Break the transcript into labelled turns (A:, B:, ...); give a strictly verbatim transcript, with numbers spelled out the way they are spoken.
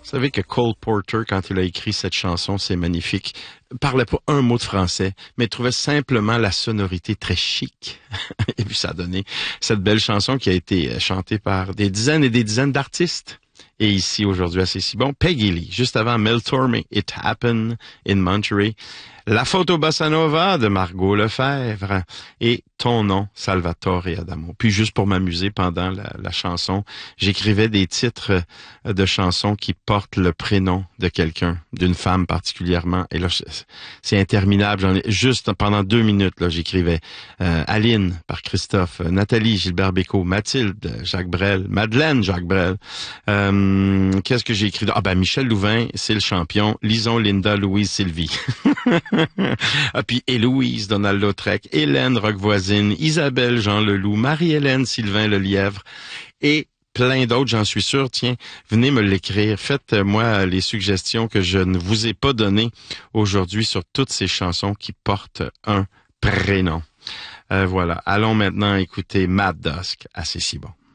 A: Vous savez que Cole Porter, quand il a écrit cette chanson, c'est magnifique, parlait pas un mot de français, mais trouvait simplement la sonorité très chic. Et puis ça a donné cette belle chanson qui a été chantée par des dizaines et des dizaines d'artistes. Et ici, aujourd'hui, à C'est si bon, Peggy Lee, juste avant Mel Tormé, It Happened in Monterey. La photo Bossa Nova de Margot Lefebvre et Ton nom, Salvatore Adamo. Puis juste pour m'amuser pendant la, la chanson, j'écrivais des titres de chansons qui portent le prénom de quelqu'un, d'une femme particulièrement. Et là, c'est interminable. J'en ai juste pendant deux minutes, là, j'écrivais euh, Aline par Christophe, Nathalie, Gilbert Bécaud, Mathilde, Jacques Brel, Madeleine, Jacques Brel. Euh, qu'est-ce que j'ai écrit? Ah ben Michel Louvain, c'est le champion. Lison, Linda, Louise, Sylvie. Ah, puis Héloïse, Donald Lautrec, Hélène Roquevoisine, Isabelle Jean Leloup, Marie-Hélène Sylvain Lelièvre et plein d'autres, j'en suis sûr. Tiens, venez me l'écrire. Faites-moi les suggestions que je ne vous ai pas données aujourd'hui sur toutes ces chansons qui portent un prénom. Euh, voilà. Allons maintenant écouter Matt Dusk à C'est si bon.